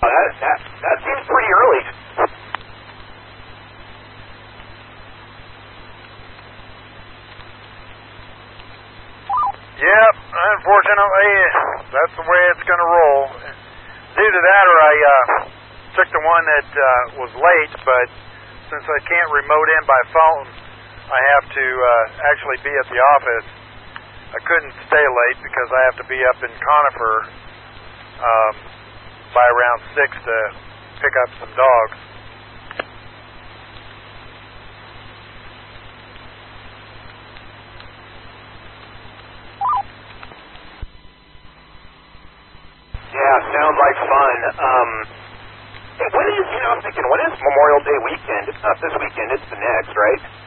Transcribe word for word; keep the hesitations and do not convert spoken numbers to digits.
that, that, that seems pretty early. Yep, unfortunately, that's the way it's going to roll. It's either that or I uh, took the one that uh, was late, but since I can't remote in by phone, I have to uh, actually be at the office. I couldn't stay late because I have to be up in Conifer um, by around six to pick up some dogs. Yeah, sounds like fun. Um, hey, when is, you know, I'm thinking, when is Memorial Day weekend? It's not this weekend, it's the next, right?